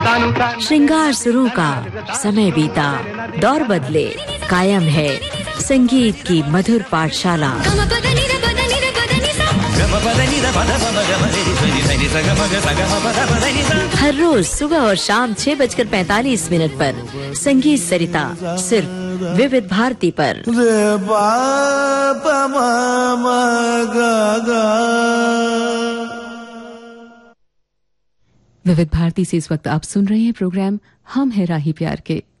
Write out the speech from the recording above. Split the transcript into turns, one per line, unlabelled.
श्रृंगार सुरों का समय बीता, दौर बदले, कायम है संगीत की मधुर पाठशाला। हर रोज सुबह और शाम 6:45 पर संगीत सरिता सिर्फ विविध भारती पर।
विविध भारती से इस वक्त आप सुन रहे हैं प्रोग्राम हम है राही प्यार के।